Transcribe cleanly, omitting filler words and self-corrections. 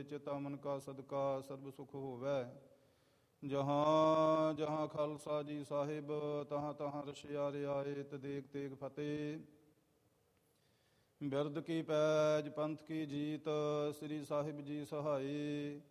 ਚੇਤਾ ਮਨ ਕਾ ਸਦਕਾ ਸਰਬ ਸੁਖ ਹੋਵੈ। ਜਹਾਂ ਜਹਾਂ ਖਾਲਸਾ ਜੀ ਸਾਹਿਬ, ਤਹਾਂ ਤਹਾਂ ਰਸ਼ਿਆ ਰਿਆਇਤ ਦੇਖ ਤੇਗ ਫਤਿਹ। ਬਿਰਦ ਕੀ ਪੈਜ ਪੰਥ ਕੀ ਜੀਤ, ਸ੍ਰੀ ਸਾਹਿਬ ਜੀ ਸਹਾਈ।